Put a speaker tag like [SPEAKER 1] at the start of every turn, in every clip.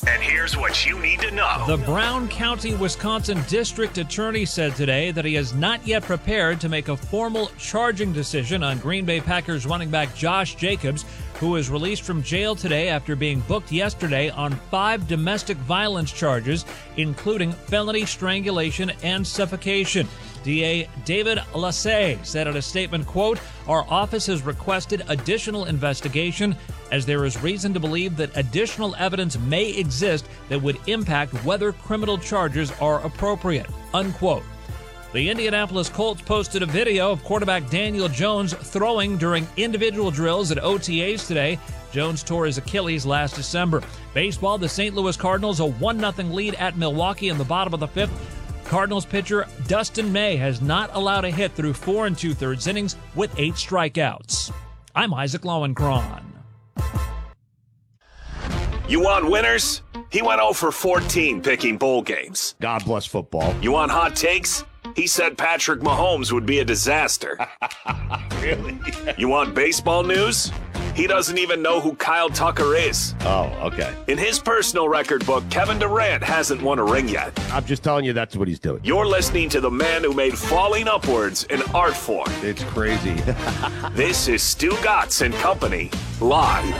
[SPEAKER 1] And here's what you need to know.
[SPEAKER 2] The Brown County, Wisconsin District Attorney said today that he is not yet prepared to make a formal charging decision on Green Bay Packers running back Josh Jacobs, who was released from jail today after being booked yesterday on 5 domestic violence charges, including felony strangulation and suffocation. DA David Lassay said in a statement, quote, "Our office has requested additional investigation as there is reason to believe that additional evidence may exist that would impact whether criminal charges are appropriate," unquote. The Indianapolis Colts posted a video of quarterback Daniel Jones throwing during individual drills at OTAs today. Jones tore his Achilles last December. Baseball, the St. Louis Cardinals a 1-0 lead at Milwaukee in the bottom of the 5th. Cardinals pitcher Dustin May has not allowed a hit through 4 2/3 innings with 8 strikeouts. I'm Isaac Lowenkron.
[SPEAKER 1] You want winners? He went 0 for 14 picking bowl games.
[SPEAKER 3] God bless football.
[SPEAKER 1] You want hot takes? He said Patrick Mahomes would be a disaster.
[SPEAKER 3] Really?
[SPEAKER 1] You want baseball news? He doesn't even know who Kyle Tucker is.
[SPEAKER 3] Oh, okay.
[SPEAKER 1] In his personal record book, Kevin Durant hasn't won a ring yet.
[SPEAKER 3] I'm just telling you that's what he's doing.
[SPEAKER 1] You're listening to the man who made falling upwards an art form.
[SPEAKER 3] It's crazy.
[SPEAKER 1] This is Stu Gatz and Company, live.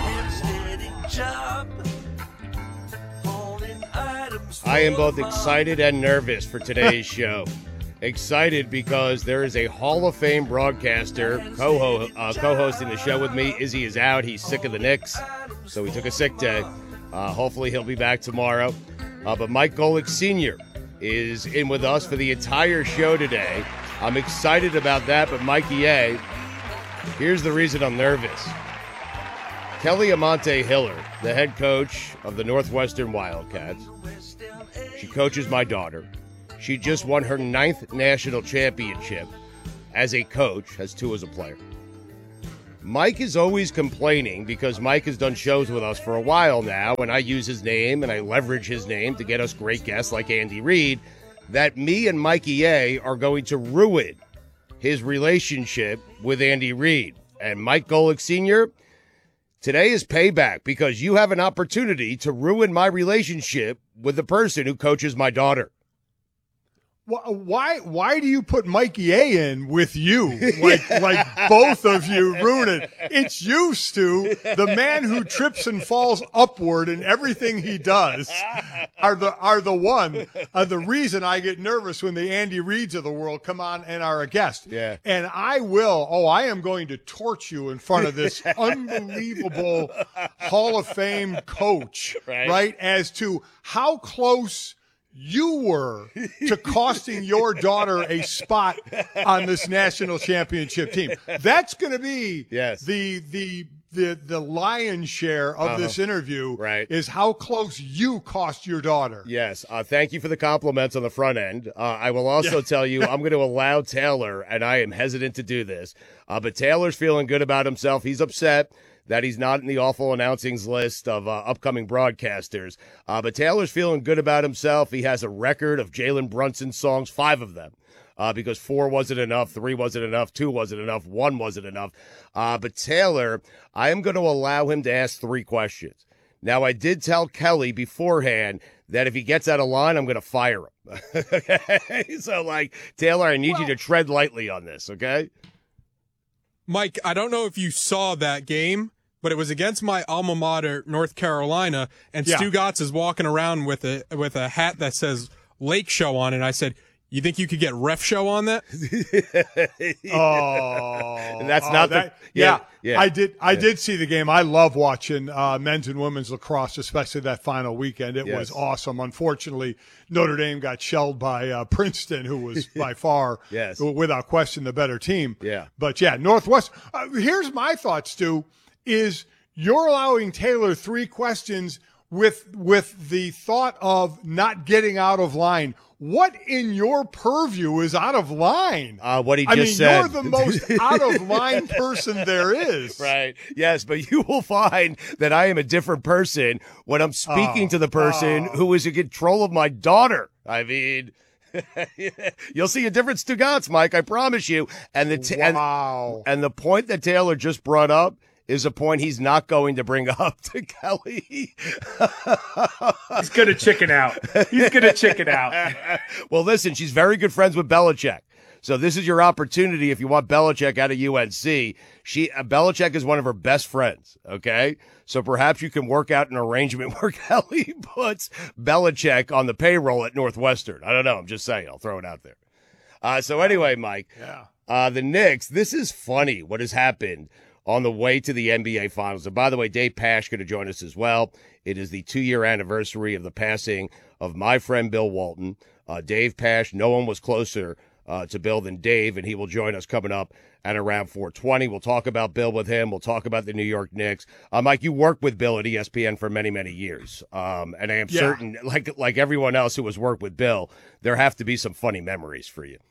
[SPEAKER 3] I am both excited and nervous for today's show. Excited because there is a Hall of Fame broadcaster co-hosting the show with me. Izzy is out. He's sick of the Knicks, so he took a sick day. Hopefully he'll be back tomorrow. But Mike Golic Sr. is in with us for the entire show today. I'm excited about that, but Mikey A., here's the reason I'm nervous. Kelly Amante Hiller, the head coach of the Northwestern Wildcats, she coaches my daughter. She just won her 9th national championship as a coach, has 2 as a player. Mike is always complaining because Mike has done shows with us for a while now, and I use his name and I leverage his name to get us great guests like Andy Reid, that me and Mikey A are going to ruin his relationship with Andy Reid. And Mike Golic Sr., today is payback because you have an opportunity to ruin my relationship with the person who coaches my daughter.
[SPEAKER 4] Why do you put Mikey A in with you? Like both of you ruin it. It's you, Stu, the man who trips and falls upward in everything he does, are the reason I get nervous when the Andy Reids of the world come on and are a guest.
[SPEAKER 3] Yeah.
[SPEAKER 4] And I am going to torch you in front of this unbelievable Hall of Fame coach, right? As to how close you were to costing your daughter a spot on this national championship team. That's going to be the lion's share of this interview, is how close you cost your daughter.
[SPEAKER 3] Yes. Thank you for the compliments on the front end. I will also tell you I'm going to allow Taylor, and I am hesitant to do this, but Taylor's feeling good about himself. He's upset that he's not in the awful announcings list of upcoming broadcasters. But Taylor's feeling good about himself. He has a record of Jalen Brunson songs, 5 of them, because 4 wasn't enough, 3 wasn't enough, 2 wasn't enough, 1 wasn't enough. But Taylor, I am going to allow him to ask 3 questions. Now, I did tell Kelly beforehand that if he gets out of line, I'm going to fire him. Okay? So, Taylor, I need you to tread lightly on this, okay?
[SPEAKER 5] Mike, I don't know if you saw that game, but it was against my alma mater, North Carolina, and Stu Gatz is walking around with a hat that says Lake Show on it. And I said, you think you could get Ref Show on that?
[SPEAKER 4] And
[SPEAKER 3] that's not that.
[SPEAKER 4] Yeah. I did see the game. I love watching men's and women's lacrosse, especially that final weekend. It was awesome. Unfortunately, Notre Dame got shelled by Princeton, who was by far, without question, the better team.
[SPEAKER 3] Yeah.
[SPEAKER 4] But Northwest. Here's my thoughts, Stu. Is you're allowing Taylor 3 questions with the thought of not getting out of line. What in your purview is out of line?
[SPEAKER 3] What he just said.
[SPEAKER 4] You're the most out of line person there is.
[SPEAKER 3] Right. Yes, but you will find that I am a different person when I'm speaking to the person who is in control of my daughter. I mean, you'll see a difference to Gatz, Mike. I promise you. And the point that Taylor just brought up is a point he's not going to bring up to Kelly.
[SPEAKER 6] He's going to chicken out.
[SPEAKER 3] Well, listen, she's very good friends with Belichick. So this is your opportunity if you want Belichick out of UNC. Belichick is one of her best friends, okay? So perhaps you can work out an arrangement where Kelly puts Belichick on the payroll at Northwestern. I don't know. I'm just saying. I'll throw it out there. So anyway, Mike, the Knicks, this is funny what has happened on the way to the NBA Finals. And by the way, Dave Pasch going to join us as well. It is the 2-year anniversary of the passing of my friend Bill Walton. Dave Pasch, no one was closer to Bill than Dave, and he will join us coming up at around 4:20. We'll talk about Bill with him. We'll talk about the New York Knicks. Mike, you worked with Bill at ESPN for many, many years. And I am certain, like everyone else who has worked with Bill, there have to be some funny memories for you.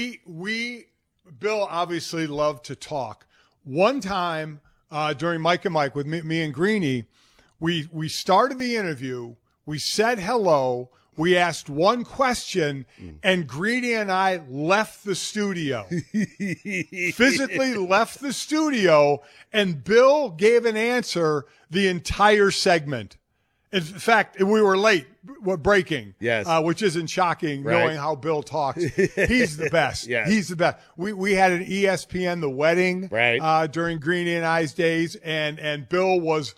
[SPEAKER 4] Bill obviously loved to talk. One time during Mike and Mike with me and Greeny, we started the interview. We said hello. We asked one question, and Greeny and I left the studio. Physically left the studio, and Bill gave an answer the entire segment. In fact, we were late breaking, which isn't shocking knowing how Bill talks. He's the best. He's the best. We had an ESPN The Wedding during Greeny and I's days, and Bill was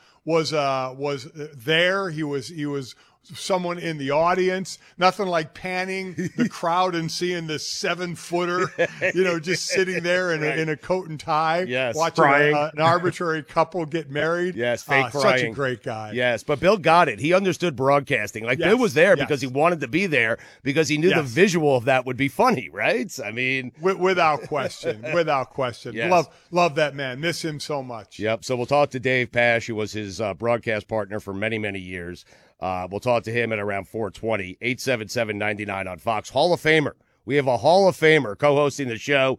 [SPEAKER 4] there. He was someone in the audience. Nothing like panning the crowd and seeing this 7-footer, just sitting there in a coat and tie, watching an arbitrary couple get married.
[SPEAKER 3] Yes, fake crying.
[SPEAKER 4] Such a great guy.
[SPEAKER 3] Yes, but Bill got it. He understood broadcasting. Bill was there because he wanted to be there because he knew the visual of that would be funny, right? I mean,
[SPEAKER 4] without question, without question.
[SPEAKER 3] Yes.
[SPEAKER 4] Love that man. Miss him so much.
[SPEAKER 3] Yep. So we'll talk to Dave Pasch, who was his broadcast partner for many, many years. We'll talk to him at around 4:20, 877-99 on Fox. Hall of Famer. We have a Hall of Famer co-hosting the show,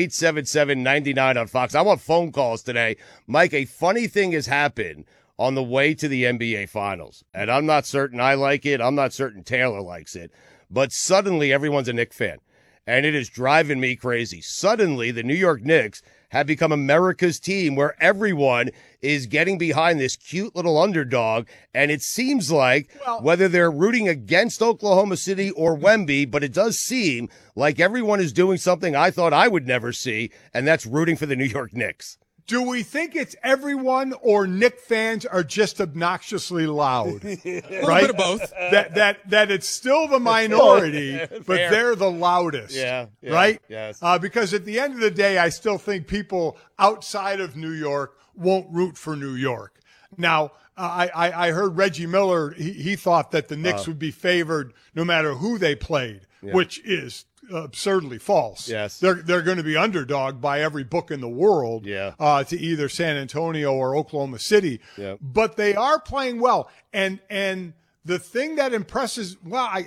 [SPEAKER 3] 877-99 on Fox. I want phone calls today. Mike, a funny thing has happened on the way to the NBA Finals, and I'm not certain I like it. I'm not certain Taylor likes it, but suddenly everyone's a Knicks fan, and it is driving me crazy. Suddenly, the New York Knicks have become America's team where everyone is getting behind this cute little underdog. And it seems like whether they're rooting against Oklahoma City or Wemby, but it does seem like everyone is doing something I thought I would never see, and that's rooting for the New York Knicks.
[SPEAKER 4] Do we think it's everyone or Knick fans are just obnoxiously loud?
[SPEAKER 5] Right? A little bit of both.
[SPEAKER 4] That it's still the minority, but they're the loudest.
[SPEAKER 3] Yeah,
[SPEAKER 4] right?
[SPEAKER 3] Yes.
[SPEAKER 4] Because at the end of the day, I still think people outside of New York won't root for New York. Now, I heard Reggie Miller, he thought that the Knicks would be favored no matter who they played, which is absurdly false.
[SPEAKER 3] Yes.
[SPEAKER 4] They're going to be underdog by every book in the world to either San Antonio or Oklahoma City.
[SPEAKER 3] Yeah.
[SPEAKER 4] But they are playing well. And the thing that impresses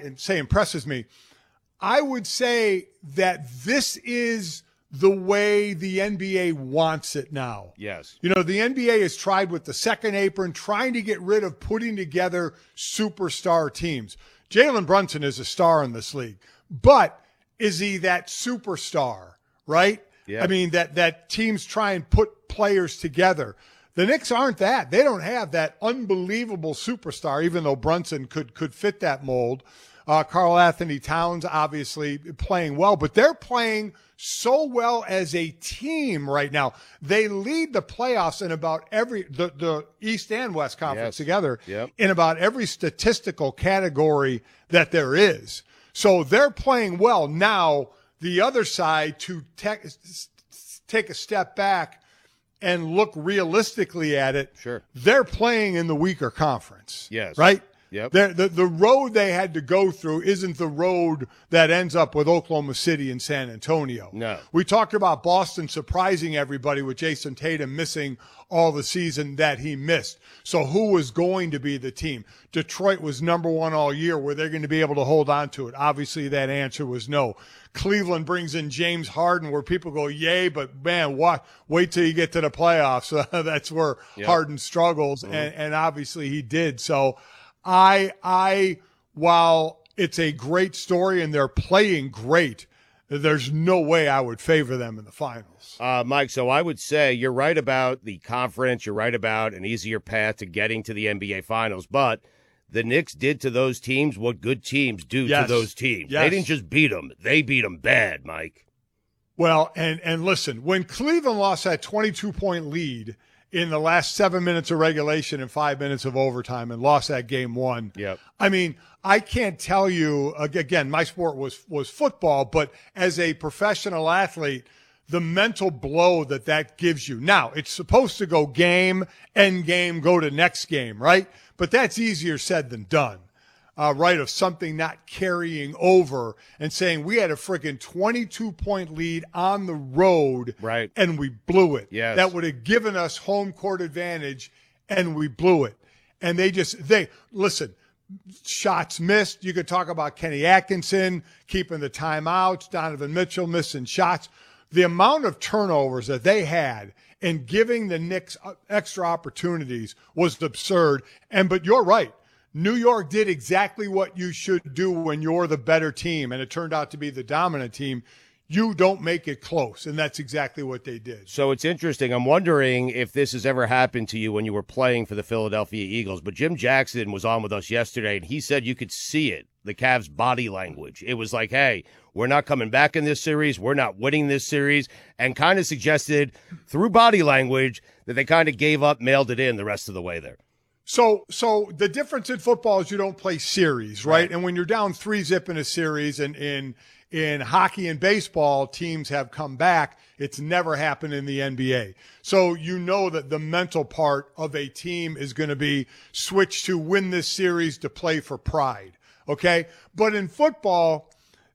[SPEAKER 4] me, I would say that this is the way the NBA wants it now.
[SPEAKER 3] Yes.
[SPEAKER 4] The NBA has tried with the second apron, trying to get rid of putting together superstar teams. Jalen Brunson is a star in this league, but is he that superstar, right?
[SPEAKER 3] Yeah.
[SPEAKER 4] I mean, that teams try and put players together. The Knicks aren't that. They don't have that unbelievable superstar, even though Brunson could fit that mold. Karl Anthony Towns obviously playing well, but they're playing so well as a team right now. They lead the playoffs in about the East and West Conference together in about every statistical category that there is. So they're playing well. Now, the other side, to take a step back and look realistically at it, they're playing in the weaker conference.
[SPEAKER 3] Yes.
[SPEAKER 4] Right?
[SPEAKER 3] Yep.
[SPEAKER 4] The road they had to go through isn't the road that ends up with Oklahoma City and San Antonio.
[SPEAKER 3] No.
[SPEAKER 4] We talked about Boston surprising everybody with Jason Tatum missing all the season that he missed. So who was going to be the team? Detroit was number one all year. Were they going to be able to hold on to it? Obviously, that answer was no. Cleveland brings in James Harden, where people go, yay, but man, wait till you get to the playoffs. That's where Harden struggles, and obviously he did. So while it's a great story and they're playing great, there's no way I would favor them in the finals.
[SPEAKER 3] Mike, so I would say you're right about the conference. You're right about an easier path to getting to the NBA Finals. But the Knicks did to those teams what good teams do to those teams.
[SPEAKER 4] Yes.
[SPEAKER 3] They didn't just beat them. They beat them bad, Mike.
[SPEAKER 4] Well, and listen, when Cleveland lost that 22-point lead in the last 7 minutes of regulation and 5 minutes of overtime and lost that game 1.
[SPEAKER 3] Yep.
[SPEAKER 4] I mean, I can't tell you, again, my sport was football, but as a professional athlete, the mental blow that gives you. Now, it's supposed to go game, end game, go to next game, right? But that's easier said than done, right? Of something not carrying over and saying we had a freaking 22-point lead on the road,
[SPEAKER 3] right?
[SPEAKER 4] And we blew it.
[SPEAKER 3] Yes.
[SPEAKER 4] That would have given us home court advantage, and we blew it. And listen, shots missed. You could talk about Kenny Atkinson keeping the timeouts, Donovan Mitchell missing shots. The amount of turnovers that they had and giving the Knicks extra opportunities was absurd. But you're right. New York did exactly what you should do when you're the better team, and it turned out to be the dominant team. You don't make it close, and that's exactly what they did.
[SPEAKER 3] So it's interesting. I'm wondering if this has ever happened to you when you were playing for the Philadelphia Eagles. But Jim Jackson was on with us yesterday, and he said you could see it, the Cavs' body language. It was like, hey, we're not coming back in this series. We're not winning this series, and kind of suggested through body language that they kind of gave up, mailed it in the rest of the way there.
[SPEAKER 4] So the difference in football is you don't play series, right? And when you're down 3-0 in a series, and in hockey and baseball, teams have come back. It's never happened in the NBA. So you know that the mental part of a team is going to be switched to win this series to play for pride, okay? But in football,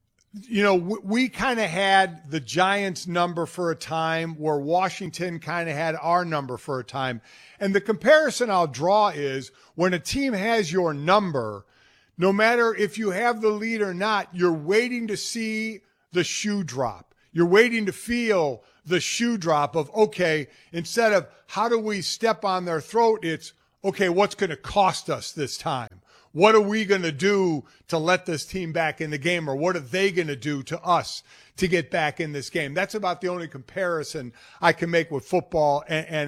[SPEAKER 4] you know, we kind of had the Giants' number for a time where Washington kind of had our number for a time. And the comparison I'll draw is when a team has your number, no matter if you have the lead or not, you're waiting to see the shoe drop. You're waiting to feel the shoe drop of, okay, instead of how do we step on their throat, it's, okay, what's going to cost us this time? What are we going to do to let this team back in the game, or what are they going to do to us to get back in this game? That's about the only comparison I can make with football and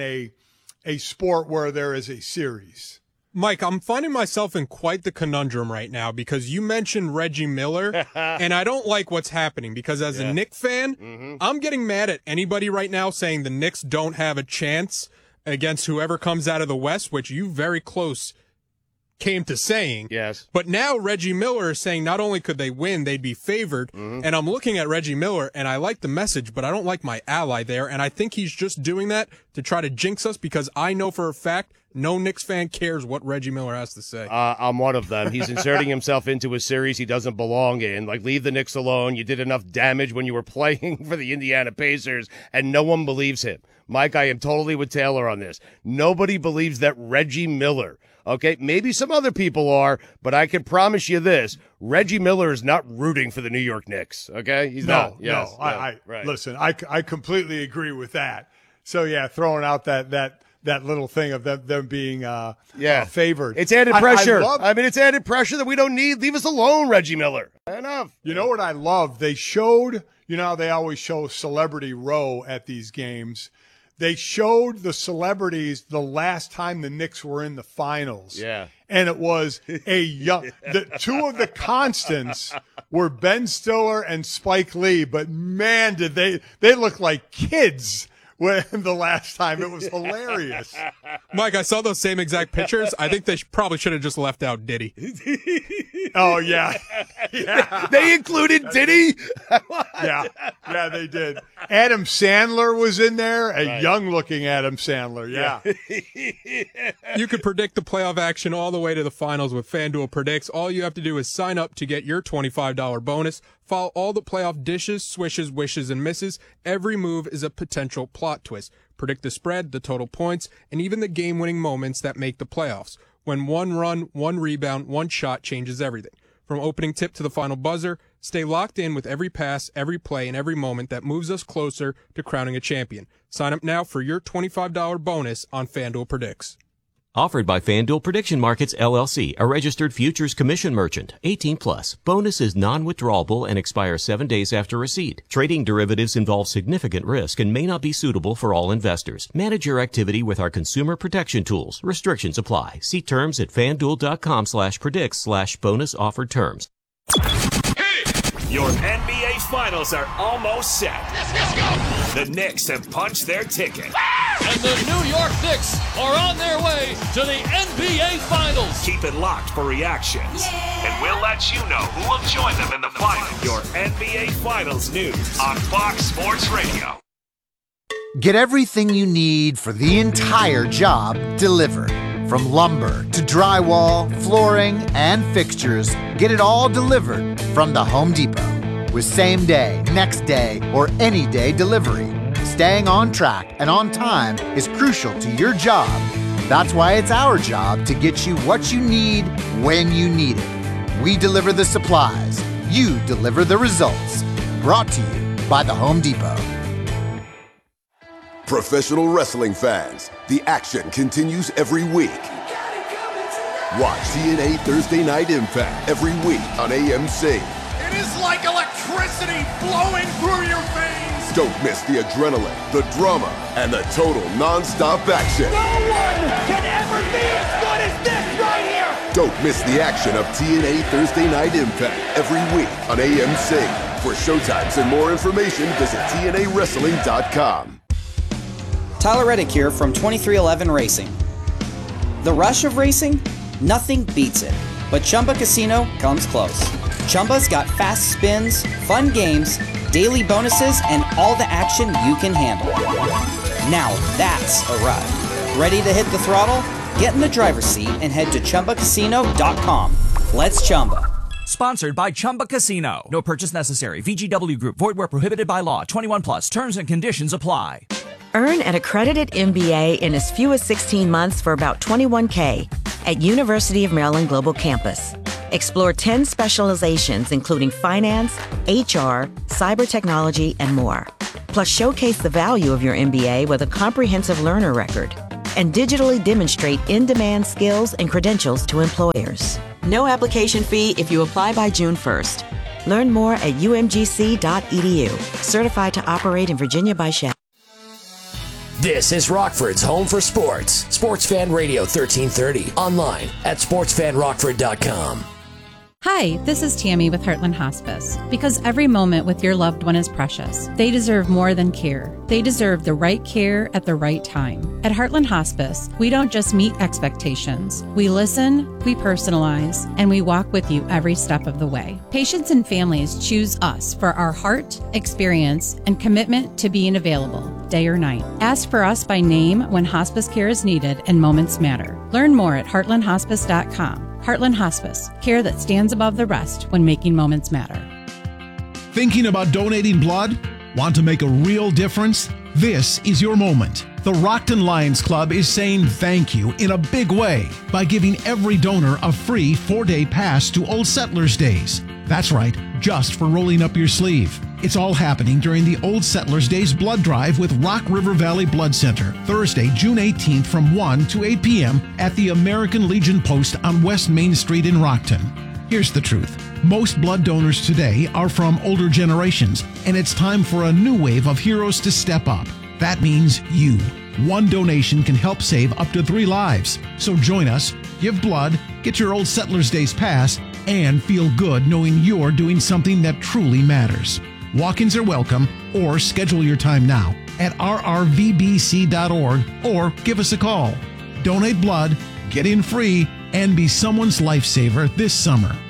[SPEAKER 4] a sport where there is a series.
[SPEAKER 5] Mike, I'm finding myself in quite the conundrum right now because you mentioned Reggie Miller, and I don't like what's happening because as a Knicks fan, I'm getting mad at anybody right now saying the Knicks don't have a chance against whoever comes out of the West, which you very close came to saying.
[SPEAKER 3] Yes.
[SPEAKER 5] But now Reggie Miller is saying not only could they win, they'd be favored. And I'm looking at Reggie Miller, and I like the message, but I don't like my ally there. And I think he's just doing that to try to jinx us because I know for a fact no Knicks fan cares what Reggie Miller has to say.
[SPEAKER 3] I'm one of them. He's inserting himself into a series he doesn't belong in. Like, leave the Knicks alone. You did enough damage when you were playing for the Indiana Pacers, and no one believes him. Mike, I am totally with Taylor on this. Nobody believes that Reggie Miller, okay, maybe some other people are, but I can promise you this. Reggie Miller is not rooting for the New York Knicks, okay? He's not. Yes,
[SPEAKER 4] right. Listen, I completely agree with that. So, yeah, throwing out that little thing of them being favored.
[SPEAKER 3] It's added pressure. I mean, it's added pressure that we don't need. Leave us alone, Reggie Miller. Enough.
[SPEAKER 4] You know what I love? They showed, you know how they always show Celebrity Row at these games. They showed the celebrities the last time the Knicks were in the finals.
[SPEAKER 3] Yeah.
[SPEAKER 4] And it was two of the constants were Ben Stiller and Spike Lee, but man, did they look like kids when the last time. It was hilarious.
[SPEAKER 5] Mike, I saw those same exact pictures. I think they probably should have just left out Diddy.
[SPEAKER 4] Oh, yeah.
[SPEAKER 3] They included Diddy?
[SPEAKER 4] Yeah, they did. Adam Sandler was in there, a young-looking Adam Sandler,
[SPEAKER 5] You could predict the playoff action all the way to the finals with FanDuel Predicts. All you have to do is sign up to get your $25 bonus. Follow all the playoff dishes, swishes, wishes, and misses. Every move is a potential plot twist. Predict the spread, the total points, and even the game-winning moments that make the playoffs. When one run, one rebound, one shot changes everything. From opening tip to the final buzzer, stay locked in with every pass, every play, and every moment that moves us closer to crowning a champion. Sign up now for your $25 bonus on FanDuel Predicts.
[SPEAKER 7] Offered by FanDuel Prediction Markets, LLC, a registered futures commission merchant. 18+. Bonus is non-withdrawable and expires 7 days after receipt. Trading derivatives involves significant risk and may not be suitable for all investors. Manage your activity with our consumer protection tools. Restrictions apply. See terms at FanDuel.com/predicts/bonus offered terms.
[SPEAKER 1] Your NBA Finals are almost set. Let's go! The Knicks have punched their ticket.
[SPEAKER 8] And the New York Knicks are on their way to the NBA Finals.
[SPEAKER 1] Keep it locked for reactions. Yeah. And we'll let you know who will join them in the finals. Your NBA Finals news on Fox Sports Radio.
[SPEAKER 9] Get everything you need for the entire job delivered. From lumber to drywall, flooring, and fixtures, get it all delivered from the Home Depot. With same day, next day, or any day delivery. Staying on track and on time is crucial to your job. That's why it's our job to get you what you need when you need it. We deliver the supplies. You deliver the results. Brought to you by the Home Depot.
[SPEAKER 10] Professional wrestling fans, the action continues every week. Watch TNA Thursday Night Impact every week on AMC.
[SPEAKER 11] It is like electricity flowing through your veins.
[SPEAKER 10] Don't miss the adrenaline, the drama, and the total non-stop action.
[SPEAKER 11] No one can ever be as good as this right here.
[SPEAKER 10] Don't miss the action of TNA Thursday Night Impact every week on AMC. For showtimes and more information, visit TNAWrestling.com.
[SPEAKER 12] Tyler Reddick here from 2311 Racing. The rush of racing? Nothing beats it. But Chumba Casino comes close. Chumba's got fast spins, fun games, daily bonuses, and all the action you can handle. Now that's a ride. Ready to hit the throttle? Get in the driver's seat and head to ChumbaCasino.com. Let's Chumba.
[SPEAKER 13] Sponsored by Chumba Casino. No purchase necessary. VGW Group. Void where prohibited by law. 21+. Terms and conditions apply.
[SPEAKER 14] Earn an accredited MBA in as few as 16 months for about $21K at University of Maryland Global Campus. Explore 10 specializations, including finance, HR, cyber technology, and more. Plus, showcase the value of your MBA with a comprehensive learner record and digitally demonstrate in-demand skills and credentials to employers. No application fee if you apply by June 1st. Learn more at umgc.edu. Certified to operate in Virginia by SHAP.
[SPEAKER 15] This is Rockford's home for sports. Sports Fan Radio 1330. Online at sportsfanrockford.com.
[SPEAKER 16] Hi, this is Tammy with Heartland Hospice. Because every moment with your loved one is precious. They deserve more than care. They deserve the right care at the right time. At Heartland Hospice, we don't just meet expectations. We listen, we personalize, and we walk with you every step of the way. Patients and families choose us for our heart, experience, and commitment to being available, day or night. Ask for us by name when hospice care is needed and moments matter. Learn more at heartlandhospice.com. Heartland Hospice, care that stands above the rest when making moments matter.
[SPEAKER 17] Thinking about donating blood? Want to make a real difference? This is your moment. The Rockton Lions Club is saying thank you in a big way by giving every donor a free 4-day pass to Old Settlers Days. That's right, just for rolling up your sleeve. It's all happening during the Old Settlers Days blood drive with Rock River Valley Blood Center, Thursday, June 18th from 1 to 8 p.m. at the American Legion Post on West Main Street in Rockton. Here's the truth. Most blood donors today are from older generations, and it's time for a new wave of heroes to step up. That means you. One donation can help save up to 3 lives. So join us, give blood, get your Old Settlers Days pass, and feel good knowing you're doing something that truly matters. Walk-ins are welcome, or schedule your time now at rrvbc.org or give us a call. Donate blood, get in free, and be someone's lifesaver this summer.